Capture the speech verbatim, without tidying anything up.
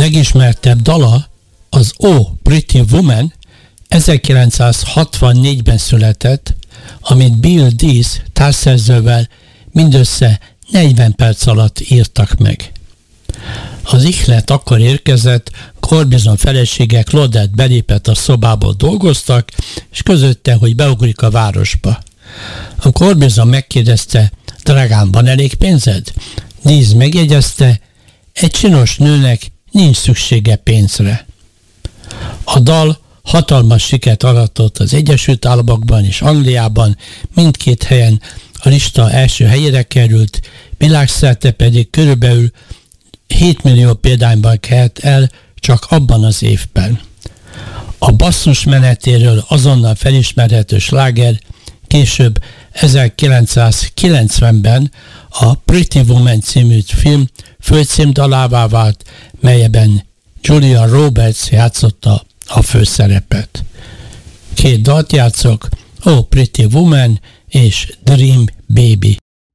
Legismertebb dala az Oh Pretty Woman ezerkilencszázhatvannégyben született, amit Bill Dees társszerzővel mindössze negyven perc alatt írtak meg. Az ihlet akkor érkezett, Corbison felesége Claudette belépett a szobából, dolgoztak, és közötte, hogy beugrik a városba. A Corbison megkérdezte, drágám, van elég pénzed? Dees megjegyezte, egy csinos nőnek nincs szüksége pénzre. A dal hatalmas sikert aratott az Egyesült Államokban és Angliában, mindkét helyen a lista első helyére került, világszerte pedig körülbelül hét millió példányban kelt el csak abban az évben. A basszus menetéről azonnal felismerhető sláger később ezerkilencszázkilencvenben a Pretty Woman című film főcímdalává vált, melyben Julia Roberts játszotta a főszerepet. Két dalt játszok, Oh Pretty Woman és Dream Baby.